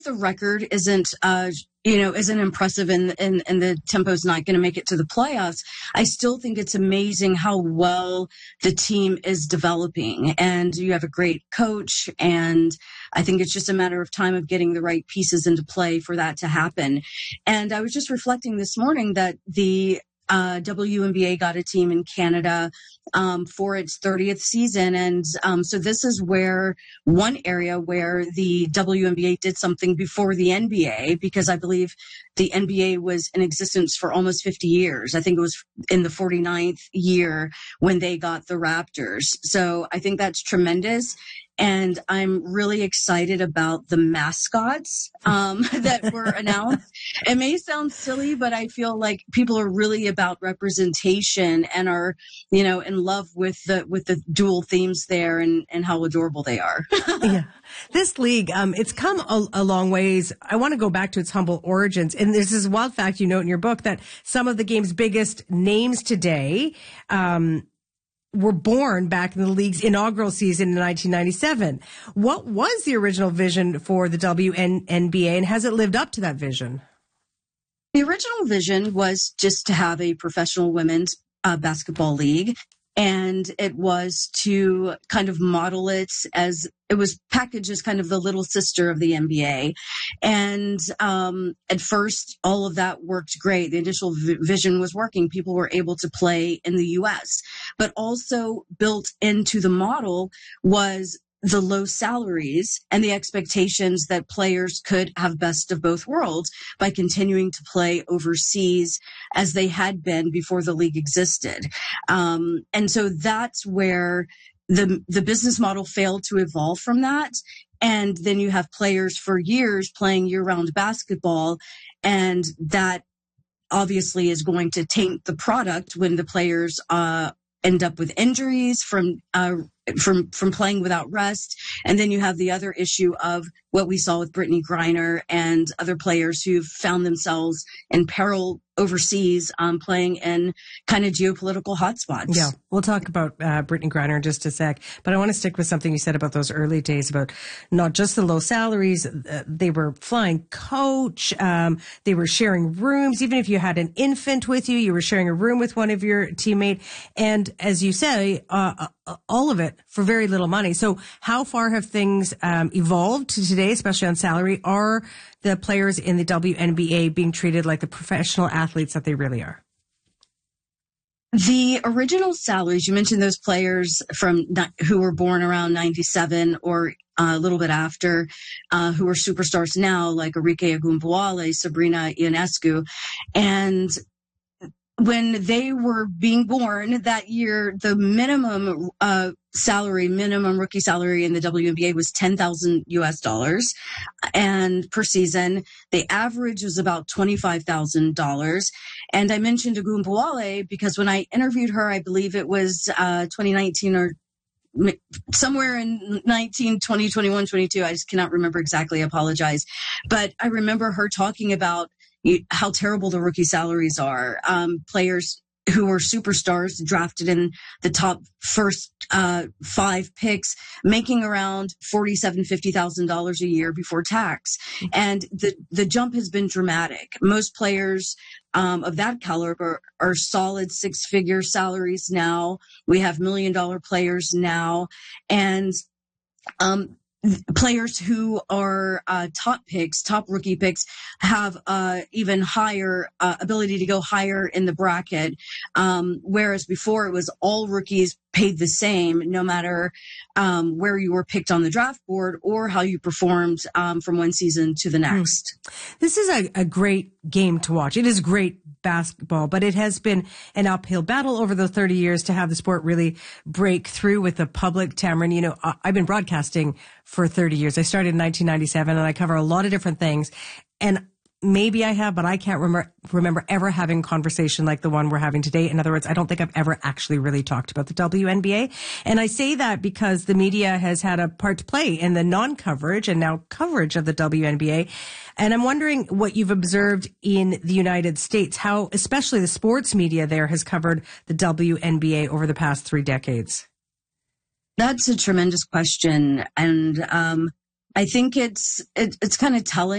the record isn't, isn't impressive and the tempo's not going to make it to the playoffs, I still think it's amazing how well the team is developing. And you have a great coach, and I think it's just a matter of time of getting the right pieces into play for that to happen. And I was just reflecting this morning that the WNBA got a team in Canada for its 30th season. And so this is where one area where the WNBA did something before the NBA, because I believe the NBA was in existence for almost 50 years. I think it was in the 49th year when they got the Raptors. So I think that's tremendous. And I'm really excited about the mascots that were announced. It may sound silly, but I feel like people are really about representation and are, in love with the dual themes there and how adorable they are. Yeah. This league, it's come a long ways. I want to go back to its humble origins. And there's this wild fact you note in your book that some of the game's biggest names today, were born back in the league's inaugural season in 1997. What was the original vision for the WNBA, and has it lived up to that vision? The original vision was just to have a professional women's basketball league. And it was to kind of model it as it was packaged as kind of the little sister of the NBA. And at first, all of that worked great. The initial vision was working. People were able to play in the U.S. But also built into the model was the low salaries and the expectations that players could have best of both worlds by continuing to play overseas as they had been before the league existed. And so that's where the business model failed to evolve from that. And then you have players for years playing year-round basketball, and that obviously is going to taint the product when the players end up with injuries from playing without rest. And then you have the other issue of what we saw with Brittany Griner and other players who've found themselves in peril overseas, playing in kind of geopolitical hotspots. Yeah, we'll talk about Brittany Griner in just a sec, but I want to stick with something you said about those early days, about not just the low salaries. They were flying coach. They were sharing rooms. Even if you had an infant with you, you were sharing a room with one of your teammate. And as you say, all of it for very little money. So how far have things evolved to today, especially on salary? Are the players in the WNBA being treated like the professional athletes that they really are? The original salaries, you mentioned those players who were born around 97 or a little bit after, who are superstars now, like Arike Ogunbowale, Sabrina Ionescu. And when they were being born that year, the minimum minimum rookie salary in the WNBA was $10,000 US, and per season, the average was about $25,000. And I mentioned Ogunbowale because when I interviewed her, I believe it was 2019 or somewhere in 20, 21, 22. I just cannot remember exactly. I apologize. But I remember her talking about how terrible the rookie salaries are. Players who were superstars drafted in the top first 5 picks, making around $47,000-$50,000 a year before tax. And the jump has been dramatic. Most players of that caliber are solid 6-figure salaries now. We have $1 million players now. And players who are top rookie picks, have even higher ability to go higher in the bracket, whereas before it was all rookies paid the same, no matter where you were picked on the draft board or how you performed from one season to the next. This is a great game to watch. It is great basketball, but it has been an uphill battle over the 30 years to have the sport really break through with the public. Tamron, I've been broadcasting for 30 years. I started in 1997 and I cover a lot of different things. And maybe I have, but I can't remember ever having a conversation like the one we're having today. In other words, I don't think I've ever actually really talked about the WNBA. And I say that because the media has had a part to play in the non-coverage and now coverage of the WNBA. And I'm wondering what you've observed in the United States, how especially the sports media there has covered the WNBA over the past 3 decades. That's a tremendous question. And I think it's kind of telling.